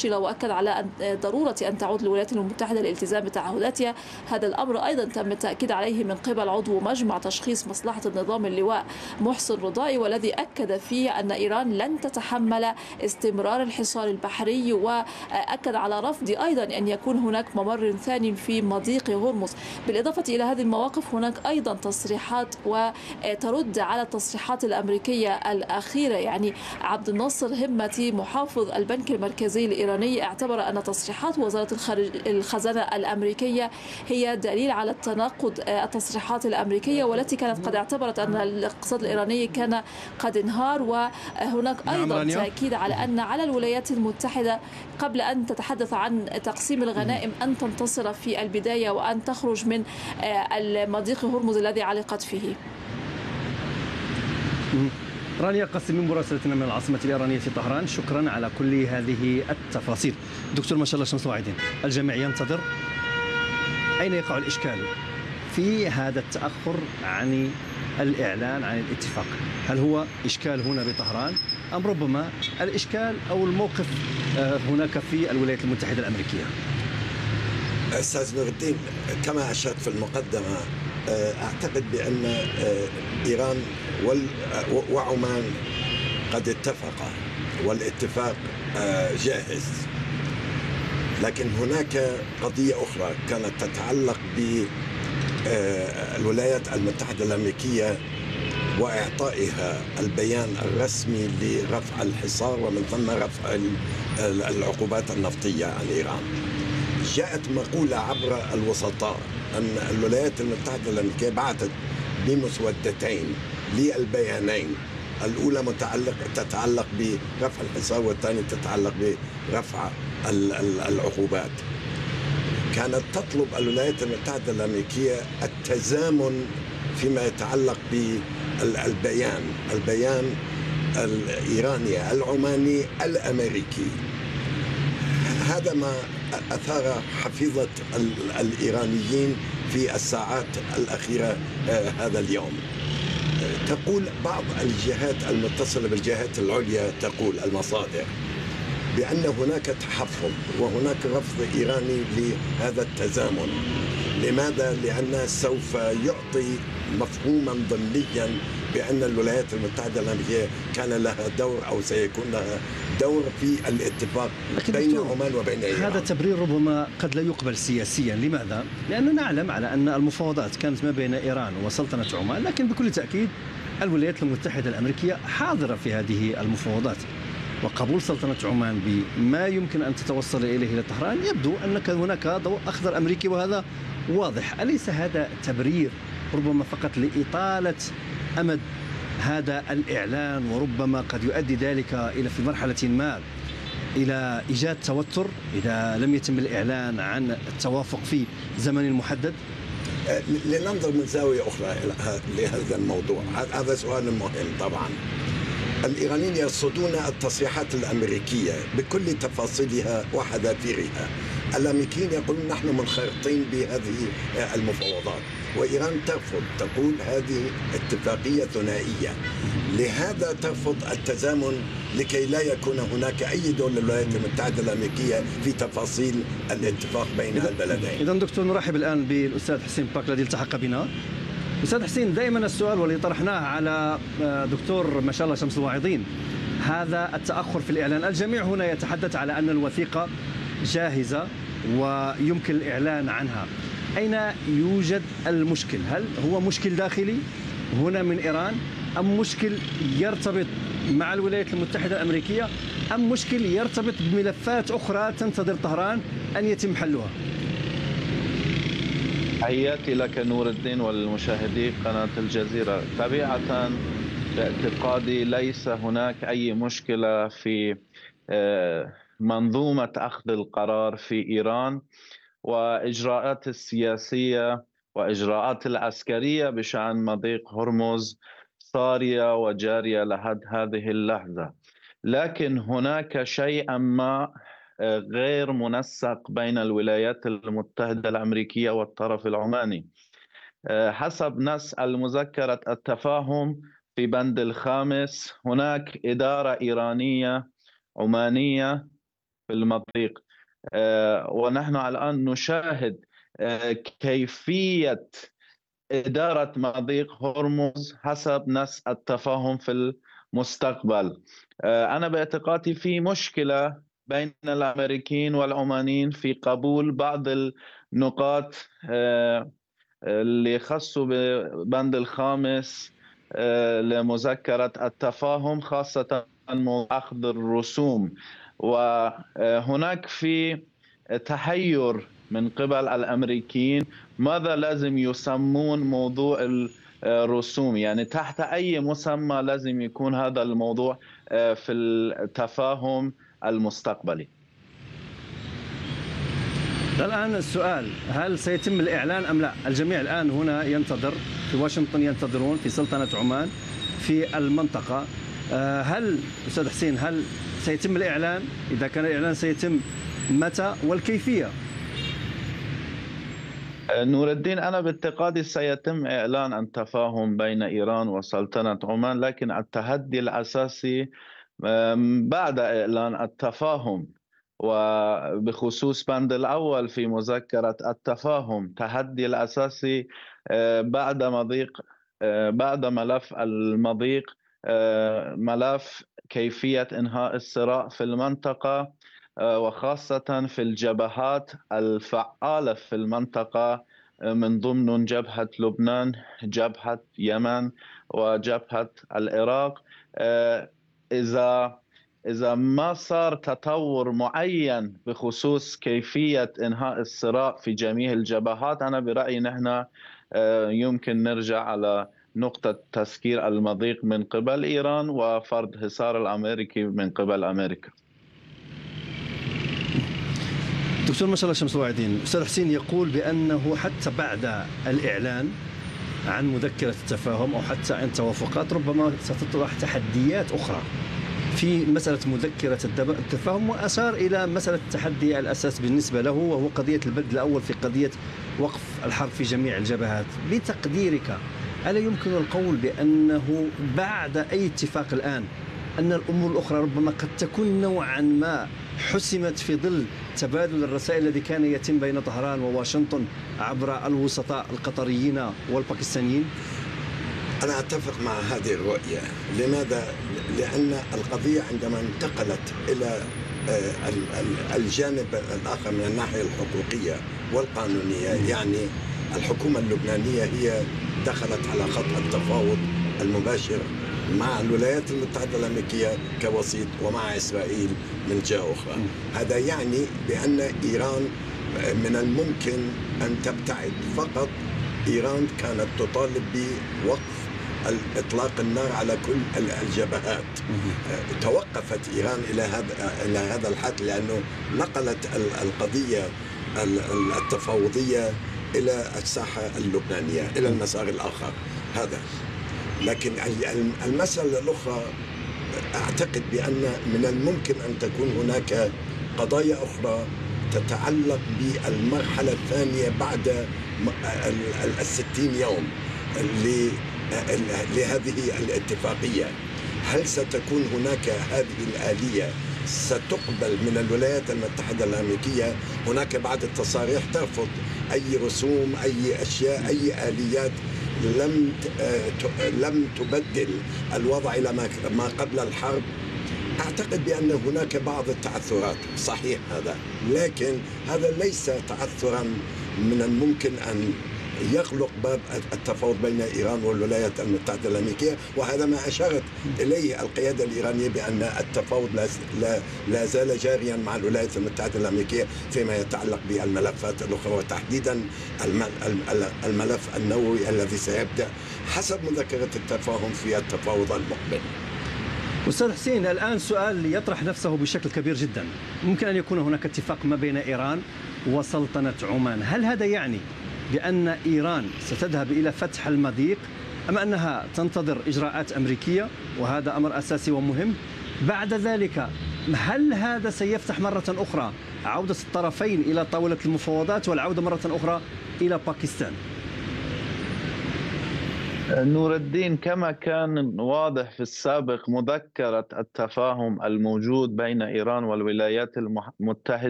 فاشلة، وأكد على ضرورة أن تعود الولايات المتحدة للالتزام بتعهداتها. هذا الأمر أيضا تم التأكيد عليه من قبل عضو مجمع تشخيص مصلحة النظام اللواء محسن رضائي، والذي أكد فيه أن إيران لن تتحمل استمرار الحصار البحري، وأكد على رفض أيضا أن يكون هناك ممر ثاني في مضيق هرمز. بالإضافة إلى هذه المواقف هناك أيضا تصريحات وترد على التصريحات الأمريكية الأخيرة. يعني عبد الناصر همتي محافظ البنك المركزي الإيراني اعتبر أن تصريحات وزارة الخزانة الأمريكية هي دليل على التناقض التصريحات الأمريكية، والتي كانت قد اعتبرت أن الاقتصاد الإيراني كان قد انهار. وهناك أيضا تأكيد على أن على الولايات المتحدة قبل أن تتحدث عن تقسيم الغنائم أن تنتصر في البداية وأن تخرج من المضيق هرمز الذي علقت فيه. رانيا قاسمي مراسلتنا من العاصمة الإيرانية طهران، شكرا على كل هذه التفاصيل. دكتور ما شاء الله شمس الواعدين، الجميع ينتظر أين يقع الإشكال في هذا التأخر عن الإعلان عن الاتفاق؟ هل هو إشكال هنا بطهران أم ربما الإشكال أو الموقف هناك في الولايات المتحدة الأمريكية؟ أستاذ نور الدين، كما أشرت في المقدمة، أعتقد بأن إيران وعمان قد اتفقا والاتفاق جاهز، لكن هناك قضية أخرى كانت تتعلق بالولايات المتحدة الأمريكية وإعطائها البيان الرسمي لرفع الحصار ومن ثم رفع العقوبات النفطية عن إيران. جاءت مقولة عبر الوسطاء أن الولايات المتحدة الأمريكية بعثت بمسودتين للبيانين، الأولى تتعلق برفع الحصار والثانية تتعلق برفع العقوبات. كانت تطلب الولايات المتحدة الأمريكية التزامن فيما يتعلق البيان الإيراني العماني الأمريكي. هذا ما أثار حفيظة الإيرانيين في الساعات الأخيرة هذا اليوم. تقول بعض الجهات المتصلة بالجهات العليا، تقول المصادر، بأن هناك تحفظ وهناك رفض إيراني لهذا التزامن. لماذا؟ لأنه سوف يعطي مفهوما ضمنيا بأن الولايات المتحدة الأمريكية كان لها دور أو سيكون لها دور في الاتفاق بين عمان وبين إيران. هذا تبرير ربما قد لا يقبل سياسيا. لماذا؟ لأننا نعلم على أن المفاوضات كانت ما بين إيران وسلطنة عمان، لكن بكل تأكيد الولايات المتحدة الأمريكية حاضرة في هذه المفاوضات، وقبول سلطنة عمان بما يمكن أن تتوصل إليه لطهران يبدو أن هناك ضوء أخضر أمريكي، وهذا واضح. أليس هذا تبرير ربما فقط لإطالة أمد هذا الإعلان، وربما قد يؤدي ذلك إلى في مرحلة ما إلى إيجاد توتر إذا لم يتم الإعلان عن التوافق في زمن محدد؟ لننظر من زاوية أخرى لهذا الموضوع. هذا سؤال مهم طبعا. الإيرانيين يرصدون التصريحات الأمريكية بكل تفاصيلها وحذافيرها. الأمريكيين يقولون نحن منخرطين بهذه المفاوضات، وإيران ترفض، تقول هذه اتفاقية ثنائية، لهذا ترفض التزامن لكي لا يكون هناك أي دور للولايات المتحدة الأمريكية في تفاصيل الاتفاق بين البلدين. إذن دكتور، نرحب الآن بالأستاذ حسين باك الذي التحق بنا. أستاذ حسين، دائما السؤال والذي طرحناه على دكتور ما شاء الله شمس الواعظين، هذا التأخر في الإعلان. الجميع هنا يتحدث على أن الوثيقة جاهزة ويمكن الإعلان عنها. أين يوجد المشكل؟ هل هو مشكل داخلي هنا من إيران، أم مشكل يرتبط مع الولايات المتحدة الأمريكية، أم مشكل يرتبط بملفات أخرى تنتظر طهران أن يتم حلها؟ تحياتي لك نور الدين والمشاهدي قناة الجزيرة. طبيعة باعتقادي ليس هناك أي مشكلة في منظومة أخذ القرار في إيران، وإجراءات السياسية وإجراءات العسكرية بشأن مضيق هرمز صارية وجارية لحد هذه اللحظة. لكن هناك شيء ما غير منسق بين الولايات المتحدة الأمريكية والطرف العماني. حسب نص المذكرة التفاهم في بند 5 هناك إدارة إيرانية عمانية المضيق. ونحن الآن نشاهد كيفية إدارة مضيق هرمز حسب نص التفاهم في المستقبل. أنا باعتقادي في مشكلة بين الأمريكيين والعمانيين في قبول بعض النقاط اللي خصوا ببند الخامس لمذكرة التفاهم، خاصة أخذ الرسوم. وهناك في تحير من قبل الأمريكيين ماذا لازم يسمون موضوع الرسوم، يعني تحت أي مسمى لازم يكون هذا الموضوع في التفاهم المستقبلي. الآن السؤال، هل سيتم الإعلان أم لا؟ الجميع الآن هنا ينتظر، في واشنطن ينتظرون، في سلطنة عمان، في المنطقة. هل أستاذ حسين، هل سيتم الإعلان؟ إذا كان الإعلان سيتم متى والكيفية؟ نور الدين، أنا باعتقادي سيتم إعلان التفاهم بين إيران وسلطنة عمان، لكن التحدي الأساسي بعد إعلان التفاهم، وبخصوص بند الأول في مذكرة التفاهم، تحدي الأساسي بعد ملف المضيق، ملف كيفية إنهاء الصراع في المنطقة، وخاصة في الجبهات الفعالة في المنطقة، من ضمن جبهة لبنان، جبهة يمن، وجبهة العراق. إذا ما صار تطور معين بخصوص كيفية إنهاء الصراع في جميع الجبهات، أنا برأيي نحن يمكن نرجع على نقطة تسكير المضيق من قبل إيران وفرض حصار الأمريكي من قبل أمريكا. دكتور ما شاء الله شمس الواعدين، أستاذ حسين يقول بأنه حتى بعد الإعلان عن مذكرة التفاهم أو حتى عن توافقات ربما ستطرح تحديات أخرى في مسألة مذكرة التفاهم، وأشار إلى مسألة التحدي الأساس بالنسبة له وهو قضية البدء الأول في قضية وقف الحرب في جميع الجبهات. بتقديرك، ألا يمكن القول بأنه بعد أي اتفاق الآن أن الأمور الأخرى ربما قد تكون نوعا ما حسمت في ظل تبادل الرسائل الذي كان يتم بين طهران وواشنطن عبر الوسطاء القطريين والباكستانيين؟ أنا أتفق مع هذه الرؤية. لماذا؟ لأن القضية عندما انتقلت إلى الجانب الآخر من الناحية الحقوقية والقانونية، يعني الحكومة اللبنانية هي دخلت على خط التفاوض المباشر مع الولايات المتحدة الأمريكية كوسيط ومع إسرائيل من جهة أخرى. هذا يعني بأن إيران من الممكن أن تبتعد. فقط إيران كانت تطالب بوقف إطلاق النار على كل الجبهات. توقفت إيران إلى هذا الحد، لأنه نقلت القضية التفاوضية إلى الساحة اللبنانية، إلى المسار الآخر هذا. لكن المسألة الأخرى أعتقد بأن من الممكن أن تكون هناك قضايا أخرى تتعلق بالمرحلة الثانية بعد 60 يوم لهذه الاتفاقية. هل ستكون هناك هذه الآلية ستقبل من الولايات المتحدة الأمريكية؟ هناك بعض التصاريح ترفض أي رسوم، أي أشياء، أي آليات لم تبدل الوضع إلى ما قبل الحرب. أعتقد بأن هناك بعض التعثرات، صحيح هذا، لكن هذا ليس تعثرا من الممكن أن يغلق باب التفاوض بين إيران والولايات المتحدة الأمريكية. وهذا ما أشارت إليه القيادة الإيرانية، بأن التفاوض لا زال جاريا مع الولايات المتحدة الأمريكية فيما يتعلق بالملفات الأخرى، وتحديدا الملف النووي الذي سيبدأ حسب مذكرة التفاهم في التفاوض المقبل. أستاذ حسين، الآن سؤال يطرح نفسه بشكل كبير جدا. ممكن أن يكون هناك اتفاق ما بين إيران وسلطنة عمان، هل هذا يعني بأن إيران ستذهب إلى فتح المضيق أم أنها تنتظر إجراءات أمريكية، وهذا أمر أساسي ومهم؟ بعد ذلك هل هذا سيفتح مرة أخرى عودة الطرفين إلى طاولة المفاوضات والعودة مرة أخرى إلى باكستان؟ نور الدين، كما كان واضح في السابق، مذكرة التفاهم الموجود بين إيران والولايات المتحدة